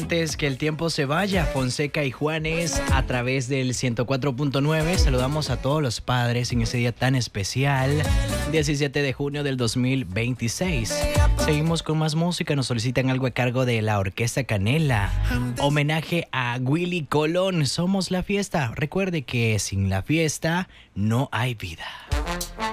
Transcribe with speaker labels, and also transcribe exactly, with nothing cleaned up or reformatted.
Speaker 1: antes que el tiempo se vaya, Fonseca y Juanes a través del ciento cuatro punto nueve. Saludamos a todos los padres en ese día tan especial, diecisiete de junio del dos mil veintiséis. Seguimos con más música, nos solicitan algo a cargo de la Orquesta Canela. Homenaje a Willy Colón, Somos la Fiesta. Recuerde que sin la fiesta no hay vida.